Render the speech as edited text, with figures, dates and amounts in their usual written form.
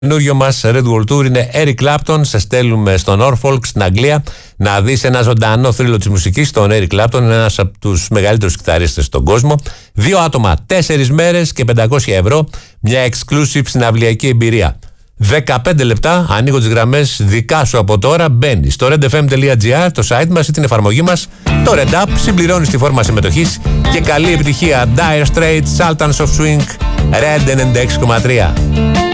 Καινούριο μας Red World Tour είναι Eric Clapton. Σε στέλνουμε στο Norfolk στην Αγγλία να δεις ένα ζωντανό θρύλο της μουσικής. Τον Eric Clapton είναι ένας από τους μεγαλύτερους κιθαρίστες στον κόσμο. 2 άτομα, 4 μέρες και 500 ευρώ. Μια exclusive συναυλιακή εμπειρία. 15 λεπτά, ανοίγω τις γραμμές δικά σου από τώρα. Μπαίνεις στο redfm.gr, το site μας ή την εφαρμογή μας, το Red App, συμπληρώνεις τη φόρμα συμμετοχής και καλή επιτυχία. Dire Straits, Sultans of Swing, Red 96,3.